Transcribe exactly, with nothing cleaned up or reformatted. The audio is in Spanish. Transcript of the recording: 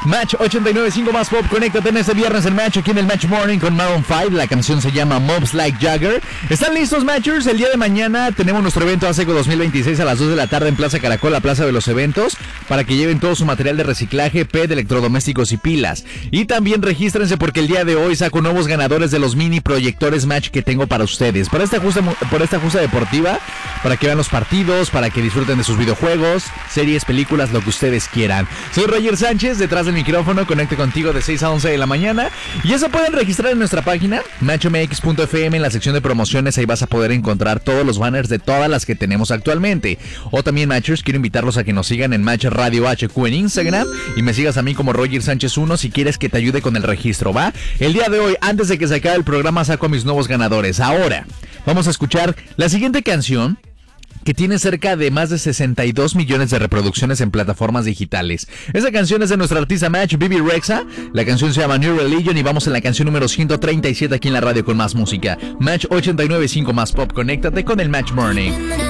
Match ochenta y nueve punto cinco más pop. Conéctate en este viernes el Match aquí en el Match Morning con Maroon cinco. La canción se llama Mobs Like Jagger. ¿Están listos, Matchers? El día de mañana tenemos nuestro evento ASECO dos mil veintiséis a las dos de la tarde en Plaza Caracol, la plaza de los eventos, para que lleven todo su material de reciclaje, P E T, electrodomésticos y pilas. Y también regístrense porque el día de hoy saco nuevos ganadores de los mini proyectores Match que tengo para ustedes. Para esta justa, por esta justa deportiva, para que vean los partidos, para que disfruten de sus videojuegos, series, películas, lo que ustedes quieran. Soy Roger Sánchez, detrás del micrófono, conecte contigo de seis a once de la mañana. Y eso pueden registrar en nuestra página, match m x punto f m, en la sección de promociones. Ahí vas a poder encontrar todos los banners de todas las que tenemos actualmente. O también, Matchers, quiero invitarlos a que nos sigan en Match Radio H Q en Instagram y me sigas a mí como Roger Sánchez uno si quieres que te ayude con el registro, ¿va? El día de hoy, antes de que se acabe el programa, saco a mis nuevos ganadores. Ahora, vamos a escuchar la siguiente canción, que tiene cerca de más de sesenta y dos millones de reproducciones en plataformas digitales. Esa canción es de nuestra artista Match, Bibi Rexha. La canción se llama New Religion y vamos en la canción número ciento treinta y siete aquí en la radio con más música. Match ochenta y nueve punto cinco más pop. Conéctate con el Match Morning.